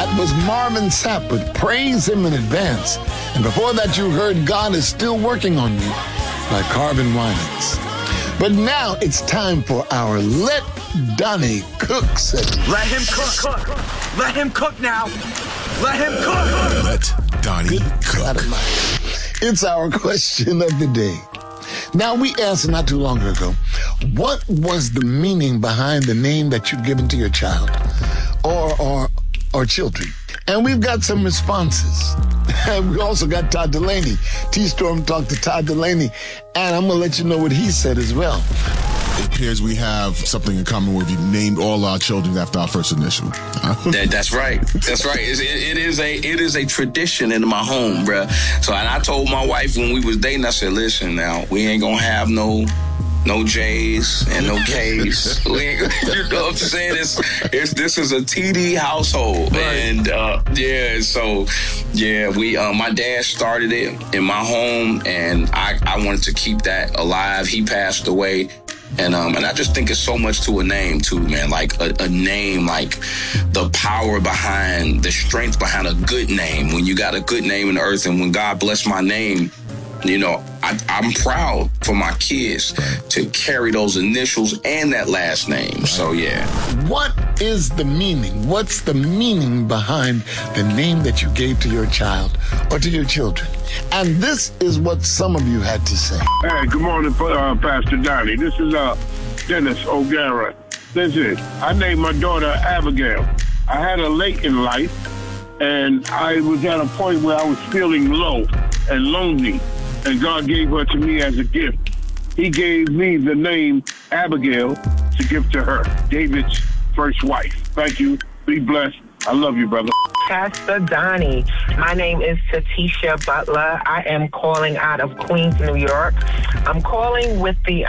That was Marvin Sapp with Praise Him in Advance. And before that, you heard God Is Still Working on Me by Carvin Winans. But now it's time for our Let Donnie Cook segment. Let him cook. Let him cook now. Let him cook. Let Donnie cook. It's our question of the day. Now, we asked not too long ago, what was the meaning behind the name that you've given to your child or children? And we've got some responses. And we also got Todd Delaney. T-Storm talked to Todd Delaney, and I'm going to let you know what he said as well. It appears we have something in common where we named all our children after our first initial. That's right. That's right. It is a tradition in my home, bruh. So, and I told my wife when we was dating, I said, listen, now, we ain't going to have no J's and no K's. You know what I'm saying? This is a TD household. Right. And, my dad started it in my home, and I wanted to keep that alive. He passed away. And I just think it's so much to a name too, man. Like a name, like the power behind, the strength behind a good name. When you got a good name in the earth, and when God blessed my name, you know, I'm proud for my kids to carry those initials and that last name. Right. So, yeah. What is the meaning? What's the meaning behind the name that you gave to your child or to your children? And this is what some of you had to say. Hey, good morning, Pastor Donnie. This is Dennis O'Gara. Listen, I named my daughter Abigail. I had her late in life, and I was at a point where I was feeling low and lonely. And God gave her to me as a gift. He gave me the name Abigail to give to her, David's first wife. Thank you. Be blessed. I love you, brother. Pastor Donnie, my name is Tatisha Butler. I am calling out of Queens, New York. I'm calling with the,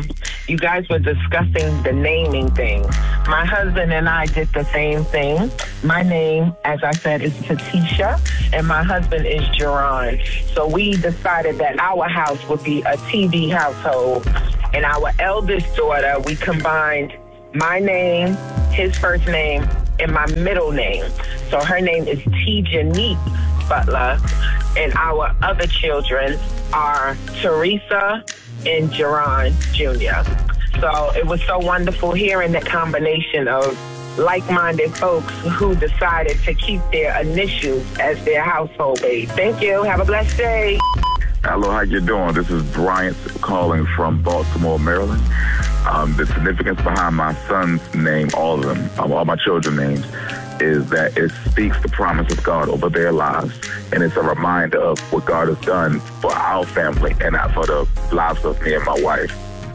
you guys were discussing the naming thing. My husband and I did the same thing. My name, as I said, is Tatisha, and my husband is Jerron. So we decided that our house would be a TV household. And our eldest daughter, we combined my name, his first name, and my middle name. So her name is T-Janique Butler, and our other children are Teresa and Jerron Jr. So it was so wonderful hearing that combination of like-minded folks who decided to keep their initials as their household base. Thank you. Have a blessed day. Hello, how you doing? This is Bryant calling from Baltimore, Maryland. The significance behind my son's name, all of them, all my children's names, is that it speaks the promise of God over their lives. And it's a reminder of what God has done for our family and not for the lives of me and my wife.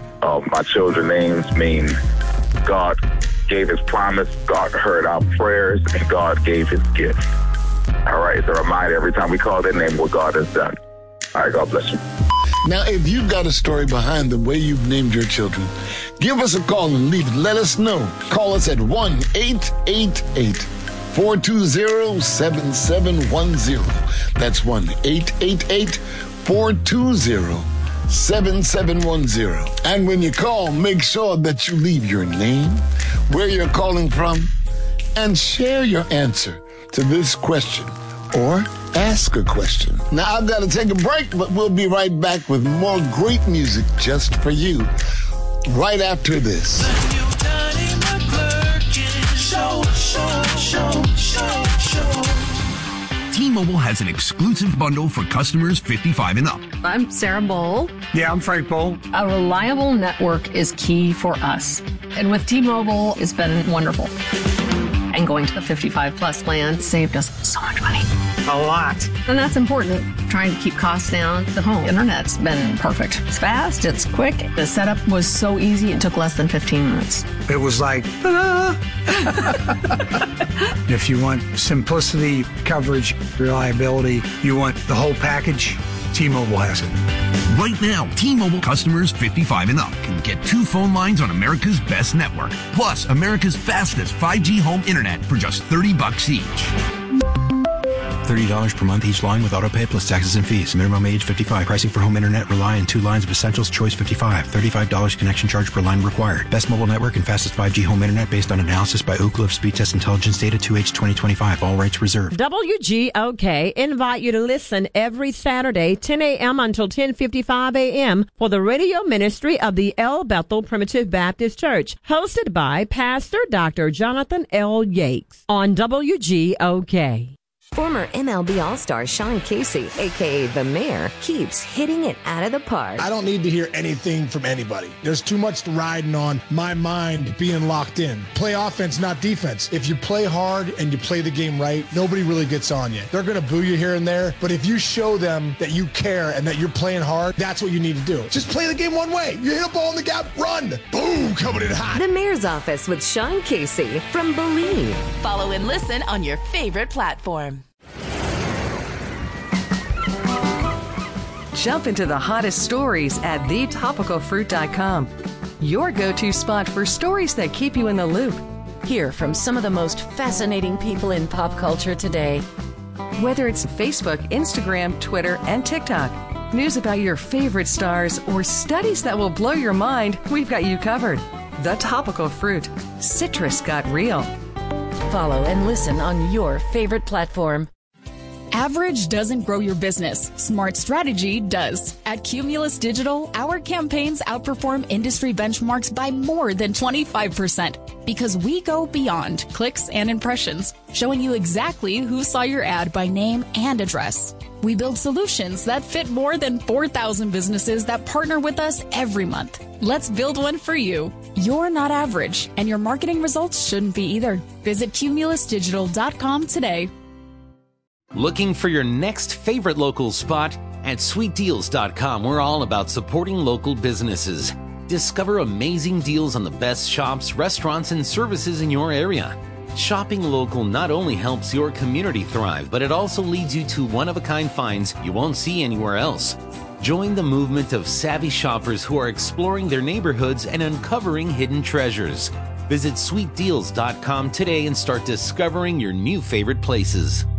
My children's names mean God gave his promise, God heard our prayers, and God gave his gift. All right, it's a reminder every time we call their name what God has done. All right, God bless you. Now, if you've got a story behind the way you've named your children, give us a call and leave it. Let us know. Call us at 1-888-420-7710. That's 1-888-420-7710. And when you call, make sure that you leave your name, where you're calling from, and share your answer to this question or ask a question. Now, I've got to take a break, but we'll be right back with more great music just for you right after this. T-Mobile has an exclusive bundle for customers 55 and up. I'm Sarah Bowl. Yeah, I'm Frank Bowl. A reliable network is key for us. And with T-Mobile, it's been wonderful. And going to the 55 plus plan saved us so much money. A lot. And that's important. Trying to keep costs down. The home internet's been perfect. It's fast, it's quick. The setup was so easy, it took less than 15 minutes. It was like, If you want simplicity, coverage, reliability, you want the whole package, T-Mobile has it. Right now, T-Mobile customers 55 and up can get 2 phone lines on America's best network, plus America's fastest 5G home internet for just $30 each. $30 per month each line with autopay plus taxes and fees. Minimum age 55. Pricing for home internet. Rely on 2 lines of Essentials. Choice 55. $35 connection charge per line required. Best mobile network and fastest 5G home internet based on analysis by Ookla of Speed Test Intelligence data 2H 2025. All rights reserved. WGOK invite you to listen every Saturday 10 a.m. until 10:55 a.m. for the radio ministry of the El Bethel Primitive Baptist Church, hosted by Pastor Dr. Jonathan L. Yates on WGOK. Former MLB All-Star Sean Casey, a.k.a. The Mayor, keeps hitting it out of the park. I don't need to hear anything from anybody. There's too much riding on my mind being locked in. Play offense, not defense. If you play hard and you play the game right, nobody really gets on you. They're going to boo you here and there, but if you show them that you care and that you're playing hard, that's what you need to do. Just play the game one way. You hit a ball in the gap, run. Boom, coming in hot. The Mayor's Office with Sean Casey from Believe. Follow and listen on your favorite platform. Jump into the hottest stories at thetopicalfruit.com. Your go-to spot for stories that keep you in the loop. Hear from some of the most fascinating people in pop culture today. Whether it's Facebook, Instagram, Twitter, and TikTok, news about your favorite stars, or studies that will blow your mind, we've got you covered. The Topical Fruit. Citrus got real. Follow and listen on your favorite platform. Average doesn't grow your business. Smart strategy does. At Cumulus Digital, our campaigns outperform industry benchmarks by more than 25% because we go beyond clicks and impressions, showing you exactly who saw your ad by name and address. We build solutions that fit more than 4,000 businesses that partner with us every month. Let's build one for you. You're not average, and your marketing results shouldn't be either. Visit cumulusdigital.com today. Looking for your next favorite local spot? At sweetdeals.com, we're all about supporting local businesses. Discover amazing deals on the best shops, restaurants, and services in your area. Shopping local not only helps your community thrive, but it also leads you to one-of-a-kind finds you won't see anywhere else. Join the movement of savvy shoppers who are exploring their neighborhoods and uncovering hidden treasures. Visit sweetdeals.com today and start discovering your new favorite places.